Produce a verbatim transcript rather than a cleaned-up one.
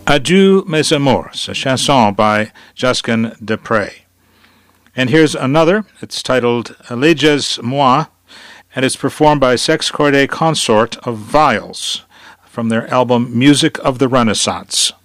Adieu Mes Amours, a chanson by Josquin des Prez. And here's another. It's titled Alleges Moi, and it's performed by Sex Corde Consort of Viols from their album Music of the Renaissance.